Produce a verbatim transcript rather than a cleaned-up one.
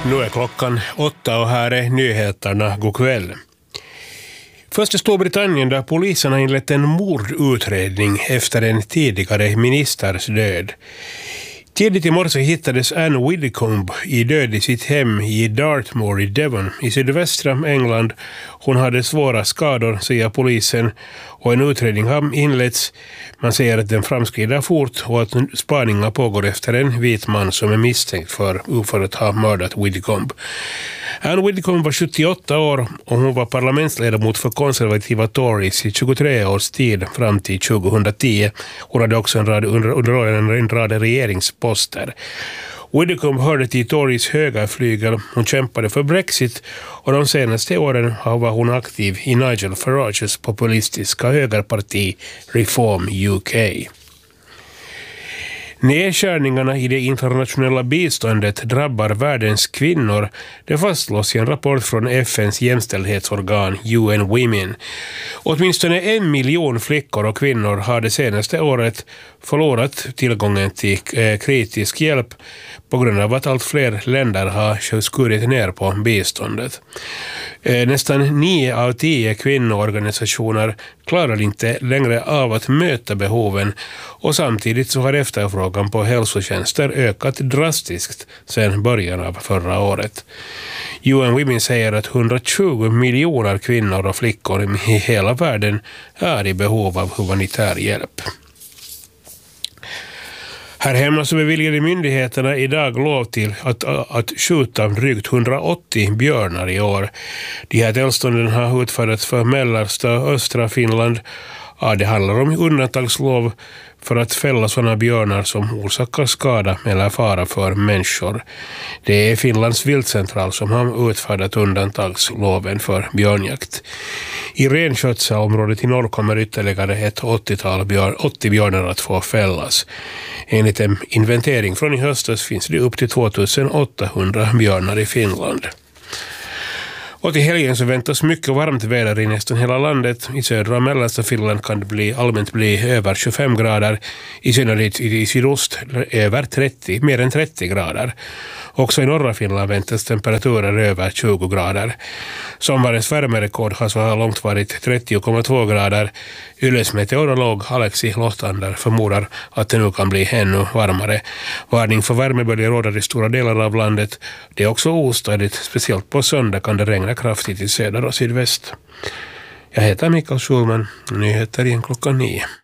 Nu är klockan åtta och här är nyheterna. God kväll. Först i Storbritannien där polisen har inlett en mordutredning efter en tidigare ministers död. Tidigt i morse hittades Anne Widdecombe i död i sitt hem i Dartmoor i Devon i sydvästra England. Hon hade svåra skador, säger polisen, och en utredning har inletts. Man säger att den framskrider fort och att spaningar pågår efter en vit man som är misstänkt för, för att ha mördat Widdecombe. Anne Widdecombe var sjuttioåtta år och hon var parlamentsledamot för konservativa Tories i tjugotre års tid fram till tjugohundratio. Hon hade också en rad, under, under en rad regeringsposter. Widdecombe hörde till Tories högerflygel. Hon kämpade för Brexit och de senaste åren var hon aktiv i Nigel Farages populistiska högerparti Reform U K. Nedskärningarna i det internationella biståndet drabbar världens kvinnor. Det fastslås i en rapport från F N:s jämställdhetsorgan U N Women. Åtminstone en miljon flickor och kvinnor har det senaste året förlorat tillgången till kritisk hjälp på grund av att allt fler länder har skurit ner på biståndet. Nästan nio av tio kvinnoorganisationer klarar inte längre av att möta behoven och samtidigt så har efterfrågan på hälsotjänster ökat drastiskt sedan början av förra året. U N Women säger att hundratjugo miljoner kvinnor och flickor i hela världen är i behov av humanitär hjälp. Här hemma så beviljade myndigheterna idag lov till att, att skjuta drygt hundraåttio björnar i år. De här tillstånden har utfärdats för mellersta och östra Finland. Ja, det handlar om undantagslov för att fälla sådana björnar som orsakar skada eller fara för människor. Det är Finlands viltcentral som har utfärdat undantagsloven för björnjakt. I renskötselområdet i norr kommer ytterligare ett åttiotal björn, åttio björnar att få fällas. Enligt en inventering från i höstas finns det upp till tvåtusen åttahundra björnar i Finland. Och till helgen så väntas mycket varmt väder i nästan hela landet. I södra och mellersta Finland kan det bli, allmänt bli över tjugofem grader. I synnerhet i sydost över trettio, mer än trettio grader. Också i norra Finland väntas temperaturer över tjugo grader. Sommarens värmerekord har så här långt varit trettio komma två grader. Yles meteorolog Alexi Lohtander förmodar att det nu kan bli ännu varmare. Varning för värmeböljer råder i stora delar av landet. Det är också ostadigt, speciellt på söndag kan det regna kraftigt i söder och sydväst. Jag heter Mikael Schulman, nyheter igen klockan nio.